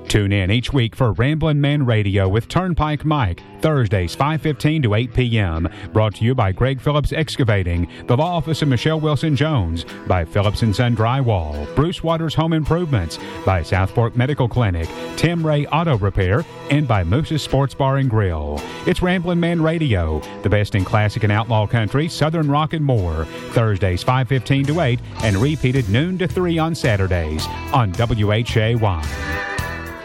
Tune in each week for Ramblin' Man Radio with Turnpike Mike, Thursdays 5:15 to 8 p.m. Brought to you by Greg Phillips Excavating, the law office of Michelle Wilson Jones, by Phillips & Son Drywall, Bruce Waters Home Improvements, by South Fork Medical Clinic, Tim Ray Auto Repair, and by Moose's Sports Bar and Grill. It's Ramblin' Man Radio, the best in classic and outlaw country, southern rock, and more. Thursdays 5:15 to 8 and repeated noon to 3 on Saturdays on WHAY.